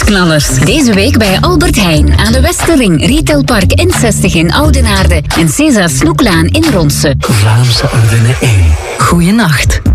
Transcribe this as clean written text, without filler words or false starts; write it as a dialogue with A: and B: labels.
A: Prijsknallers. Deze week bij Albert Heijn aan de Westerring, Retailpark N60 in Oudenaarde en César Snoeklaan in Ronse.
B: Vlaamse Ardennen 1.
C: Goeienacht.